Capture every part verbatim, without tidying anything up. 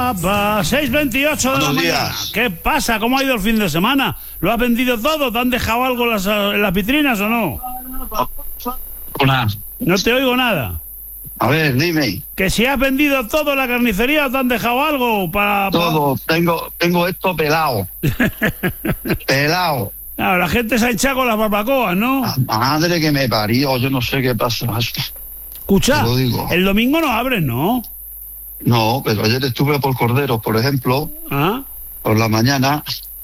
pa, pa. seis veintiocho de la Buenos mañana. días. ¿Qué pasa? ¿Cómo ha ido el fin de semana? ¿Lo has vendido todo? ¿Te han dejado algo en las, en las vitrinas o no? Hola. No te oigo nada. A ver, dime. Que si has vendido todo en la carnicería, ¿te han dejado algo para...? para- Todo. Tengo, tengo esto pelado. pelado. Claro, la gente se ha hinchado con las barbacoas, ¿no? Madre que me parió. Yo no sé qué pasa. Escucha, te lo digo. el domingo no abren, ¿no? No, pero ayer estuve por Corderos, por ejemplo, ¿Ah? por la mañana.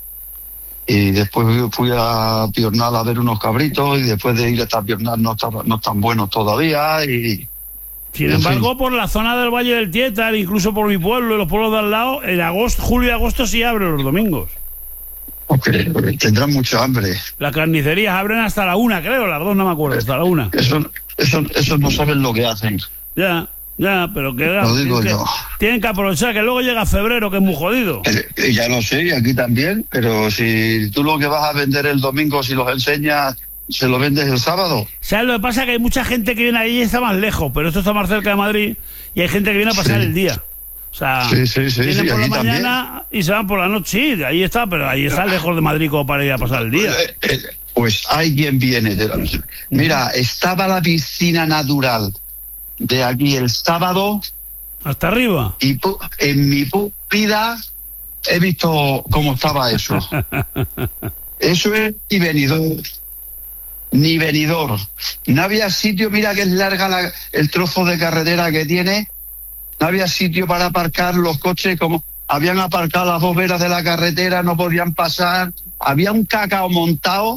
Y después fui a Piornal a ver unos cabritos. Y después de ir hasta Piornal no, estaba, no están buenos todavía. Y... Sin En embargo, fin. por la zona del Valle del Tietar, incluso por mi pueblo y los pueblos de al lado, en agosto, julio y agosto sí abren los domingos. porque tendrán mucha hambre. Las carnicerías abren hasta la una, creo, las dos no me acuerdo, hasta la una. Eso, eso, eso no saben lo que hacen. Ya, ya, pero que, Lo digo tienen, yo. que tienen que aprovechar que luego llega febrero, que es muy jodido. Eh, eh, ya lo sé, y aquí también, pero si tú lo que vas a vender el domingo, si los enseñas, se lo vendes el sábado. ¿Sabes lo que pasa? Que hay mucha gente que viene ahí y está más lejos, pero esto está más cerca de Madrid y hay gente que viene a pasar Sí. el día. O sea, Sí, sí, sí, vienen sí, por la aquí mañana y se van por la noche. Sí, ahí está, pero ahí está lejos de Madrid como para ir a pasar el día. Eh, eh, Pues hay quien viene. De la... Mira, estaba la piscina natural de aquí el sábado Hasta arriba. y pu- en mi pu- vida he visto cómo estaba eso. Eso es ni venidor. Ni venidor. No había sitio, mira que es larga la- el trozo de carretera que tiene. No había sitio para aparcar los coches, como habían aparcado las dos veras de la carretera, no podían pasar. Había un cacao montado.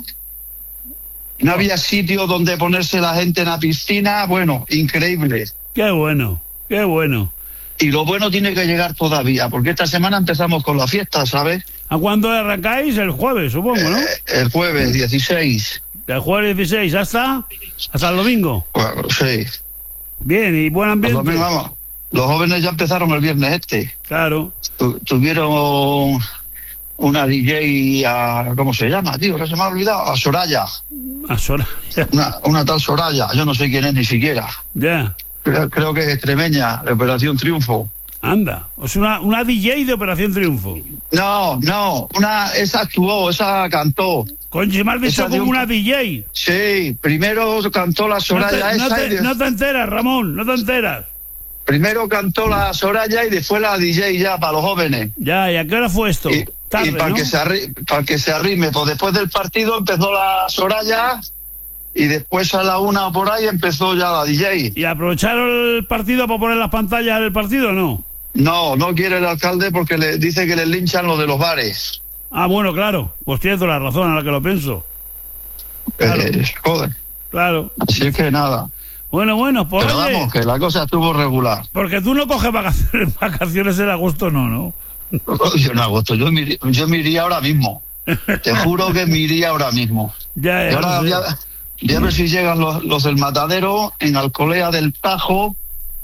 No había sitio donde ponerse la gente en la piscina. Bueno, increíble. Qué bueno, qué bueno. Y lo bueno tiene que llegar todavía, porque esta semana empezamos con la fiesta, ¿sabes? ¿A cuándo arrancáis? El jueves, supongo, ¿no? Eh, el jueves dieciséis. El jueves dieciséis hasta, hasta el domingo. Bueno, sí. Bien, y buen Los, ambiente. domingos, vamos. Los jóvenes ya empezaron el viernes este. Claro. Tu- tuvieron una D J, a, ¿cómo se llama, tío? Que se me ha olvidado. A Soraya. A Sora- Una, una tal Soraya. Yo no sé quién es ni siquiera. Ya. Creo, creo que es extremeña, de Operación Triunfo. Anda. Es una, una D J de Operación Triunfo. No, no. Una, esa actuó, esa cantó. Coño, si me has dicho Esa de como un- una D J. Sí, primero cantó la No Soraya te, no esa. te- y de- no te enteras, Ramón, no te enteras. Primero cantó la Soraya y después la D J ya para los jóvenes. Ya, ¿y a qué hora fue esto? Y, Tarde, y para, ¿no? que se arri- para que se arrime, pues después del partido empezó la Soraya y después a la una o por ahí empezó ya la D J. ¿Y aprovecharon el partido para poner las pantallas del partido o no? No, no quiere el alcalde porque le dice que le linchan lo de los bares. Ah, bueno, claro. Pues tienes toda la razón a la que lo pienso. Claro. Eh, joder, Claro. así es que nada. Bueno, bueno, pues Pero oye, vamos, que la cosa estuvo regular. porque tú no coges vacaciones, vacaciones en agosto, no, ¿no? Yo en agosto, yo me, iría- yo me iría ahora mismo. Te juro que me iría ahora mismo. Ya, Y ya ahora lo voy sé. a, voy a ver si llegan los, los del Matadero en Alcolea del Tajo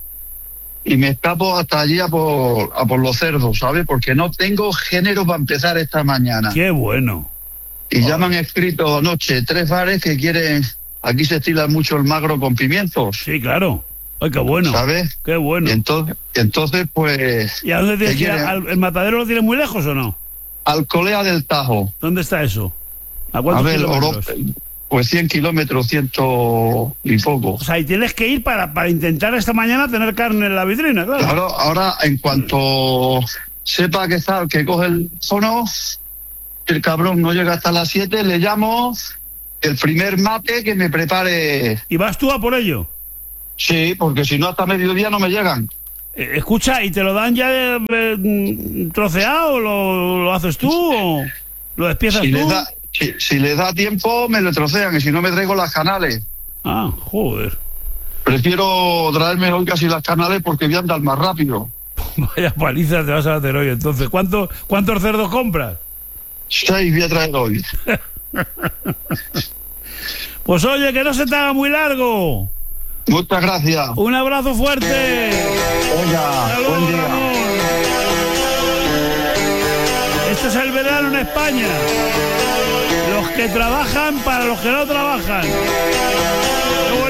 y me escapo hasta allí a por, a por los cerdos, ¿sabes? Porque no tengo género para empezar esta mañana. Qué bueno. Y ya me han escrito anoche tres bares que quieren... Aquí se estila mucho el magro con pimientos, Sí, claro. Ay, qué bueno. ¿sabes? Qué bueno. Y entonces, entonces, pues... ¿Y a dónde tienes ¿qué que ir? quieren? ¿Al- ¿El matadero lo tienes muy lejos o no? Alcolea del Tajo. ¿Dónde está eso? ¿A A cuántos ver, kilómetros? Oro- pues cien kilómetros, ciento y poco. O sea, y tienes que ir para, para intentar esta mañana tener carne en la vitrina, claro. Ahora, ahora, en cuanto sepa que está, que coge el teléfono, el cabrón no llega hasta las siete, le llamo el primer mate que me prepare. ¿Y vas tú a por ello? Sí, porque si no hasta mediodía no me llegan. Eh, escucha, ¿y te lo dan ya eh, eh, troceado? ¿Lo, lo haces tú o lo despiezas Si tú? le da, si, si le da tiempo, me lo trocean, y si no me traigo las canales. Ah, joder. Prefiero traerme hoy casi las canales porque voy a andar más rápido. Vaya paliza te vas a hacer hoy. Entonces, ¿cuánto, ¿cuántos cerdos compras? Seis voy a traer hoy. Pues oye, que no se te haga muy largo. Muchas gracias. Un abrazo fuerte. Oiga, Hasta luego, buen día. Ramón. Este es el verano en España. Los que trabajan para los que no trabajan. Qué bueno.